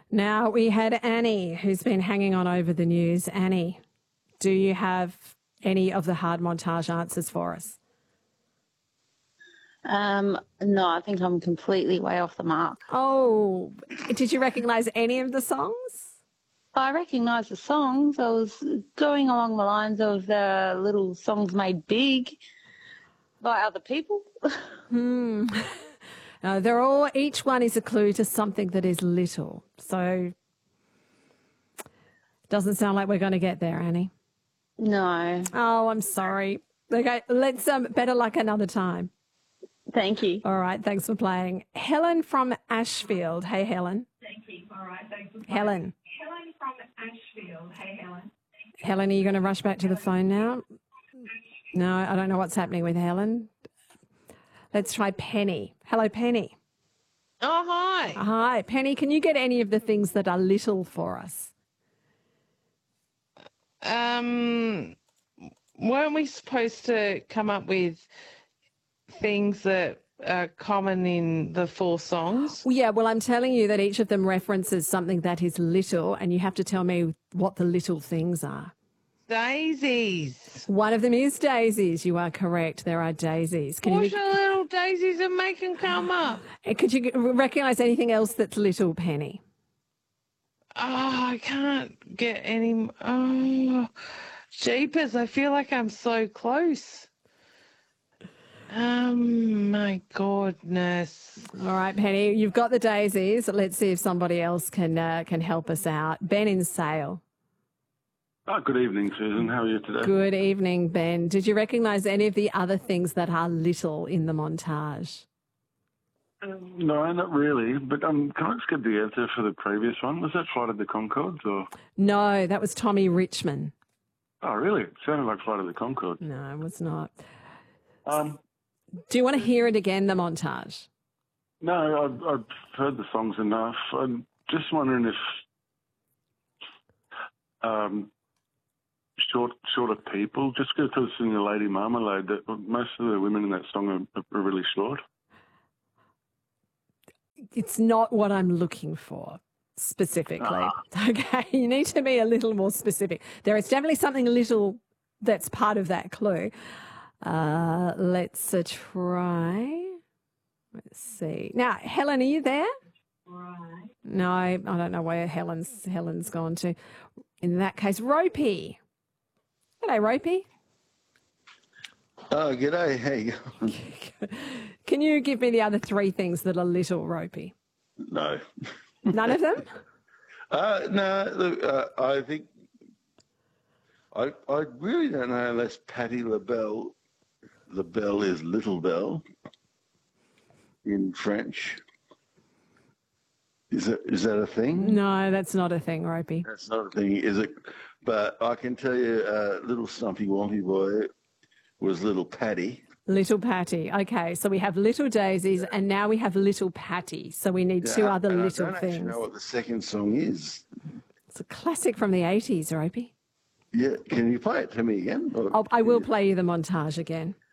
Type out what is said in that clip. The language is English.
Now, we had Annie, who's been hanging on over the news. Annie, do you have any of the hard montage answers for us? No, I think I'm completely way off the mark. Oh, did you recognise any of the songs? I recognise the songs. I was going along the lines of the little songs made big by other people. No, they're all, each one is a clue to something that is little. So doesn't sound like we're going to get there, Annie. No. Oh, I'm sorry. Okay, let's better luck another time. Thank you. All right, thanks for playing. Helen from Ashfield. Hey, Helen. Thank you. All right, thanks for playing. Helen. Helen from Ashfield. Hey, Helen. Helen, are you going to rush back to the phone now? No, I don't know what's happening with Helen. Let's try Penny. Hello, Penny. Oh, hi. Hi, Penny. Can you get any of the things that are little for us? Weren't we supposed to come up with things that are common in the four songs? Well, yeah, well, I'm telling you that each of them references something that is little, and you have to tell me what the little things are. Daisies. One of them is daisies. You are correct. There are daisies. Push the little daisies and make them come up. Could you recognise anything else that's little, Penny? Oh, I can't get any. Oh, jeepers. I feel like I'm so close. My goodness. All right, Penny, you've got the daisies. Let's see if somebody else can help us out. Ben in Sale. Oh, good evening, Susan. How are you today? Good evening, Ben. Did you recognise any of the other things that are little in the montage? No, not really. But can I just get the answer for the previous one? Was that Flight of the Conchords or? No, that was Tommy Richmond. Oh, really? It sounded like Flight of the Conchords. No, it was not. Do you want to hear it again, the montage? No, I've heard the songs enough. I'm just wondering if shorter people, just because in the Lady Marmalade, that most of the women in that song are really short. It's not what I'm looking for specifically. Okay, you need to be a little more specific. There is definitely something little that's part of that clue. Let's try. Let's see. Now, Helen, are you there? Right. No, I don't know where Helen's gone to. In that case, Ropey. G'day, Ropey. Oh, g'day. Hey. Can you give me the other three things that are little, Ropey? No. None of them? No, look, I think I really don't know unless Patti LaBelle is Little Belle in French. Is that a thing? No, that's not a thing, Ropey. That's not a thing, is it? But I can tell you, Little Stumpy Wompy Boy was Little Patty. Little Patty. Okay, so we have Little Daisies and now we have Little Patty. So we need two other little I don't things. actually know what the second song is. It's a classic from the 80s, Ropey. Yeah, can you play it to me again? I will play you the montage again.